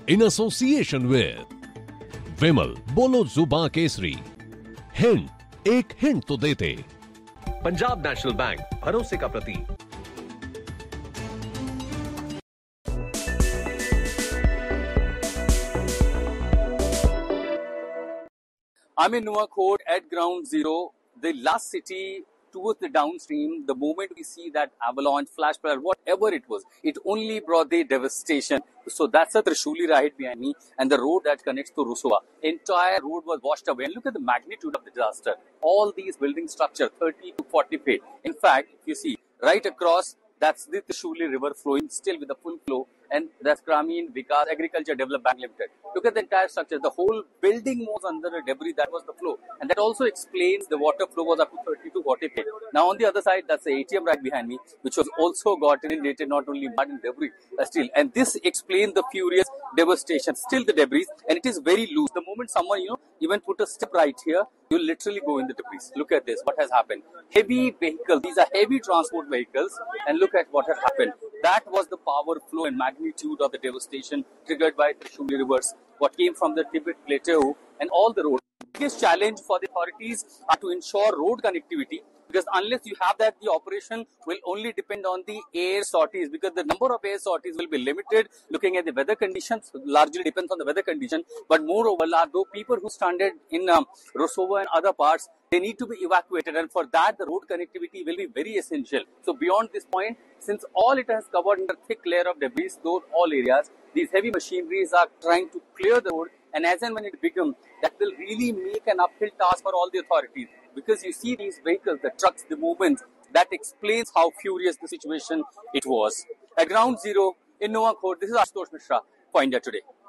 in association with विमल, बोलो जुबां Kesari, hint, एक hint तो देते। पंजाब नेशनल बैंक, भरोसे का प्रतीक। I'm in Nuwakot at ground zero, the last city towards the downstream. The moment we see that avalanche, flash flood, whatever it was, it only brought the devastation. So that's the Trishuli right behind me and the road that connects to Rusova. Entire road was washed away. And look at the magnitude of the disaster. All these building structures, 30 to 40 feet. In fact, if you see right across, that's the Trishuli river flowing still with a full flow. And that's Grameen Vikas Agriculture Development Bank Limited. Look at the entire structure. The whole building was under a debris. That was the flow. And that also explains the water flow was up to 30 to 40 feet. Now on the other side, that's the ATM right behind me, which was also got inundated, not only mud and debris, still. And this explains the furious devastation. Still the debris, and it is very loose. The moment someone, even put a step right here, you literally go in the debris. Look at this, what has happened. Heavy vehicles, these are heavy transport vehicles, and look at what has happened. That was the power flow and magnitude of the devastation triggered by Trishuli rivers, what came from the Tibet Plateau and all the roads. The biggest challenge for the authorities are to ensure road connectivity, because unless you have that, the operation will only depend on the air sorties, because the number of air sorties will be limited. Looking at the weather conditions, largely depends on the weather condition. But moreover, though people who stranded in Rosova and other parts, they need to be evacuated, and for that, the road connectivity will be very essential. So beyond this point, since all it has covered in a thick layer of debris, those all areas, these heavy machineries are trying to clear the road, and as and when it becomes, that will really make an uphill task for all the authorities. Because you see these vehicles, the trucks, the movements, that explains how furious the situation it was. At ground zero in Nuwakot, this is Ashutosh Mishra for India Today.